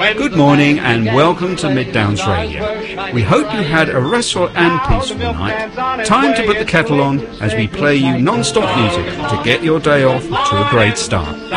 Good morning and welcome to Mid Downs Radio. We hope you had a restful and peaceful night. Time to put the kettle on as we play you non-stop music to get your day off to a great start.